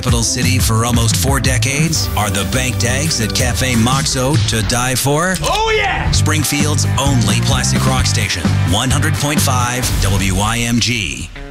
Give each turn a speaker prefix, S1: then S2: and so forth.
S1: Capital City for almost 4 decades are the bank tags at Cafe Moxo to die for.
S2: Oh, yeah!
S1: Springfield's only classic rock station, 100.5 WIMG.